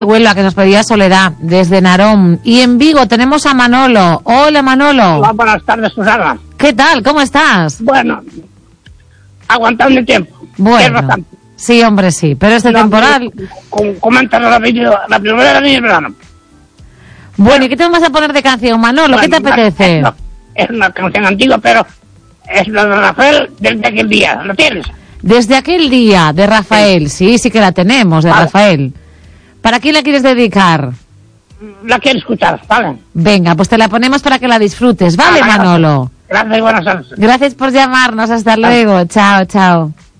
Huelva, que nos pedía Soledad, desde Narón. Y en Vigo tenemos a Manolo. Hola, Manolo. Hola, buenas tardes, Susana. ¿Qué tal? ¿Cómo estás? Bueno, aguantando el tiempo. Bueno, sí, hombre, sí. Pero este temporal... Coméntanos la primera de verano. Bueno, ¿y qué te vas a poner de canción, Manolo? ¿Qué te apetece? Es una canción antigua, pero es la de Rafael desde aquel día. ¿Lo tienes? Desde aquel día, de Rafael. Sí, sí que la tenemos, de Rafael. ¿Para quién la quieres dedicar? La quiero escuchar, ¿vale? Venga, pues te la ponemos para que la disfrutes, ¿vale, Manolo? Gracias y buenas tardes. Gracias por llamarnos, hasta luego. Chao, chao.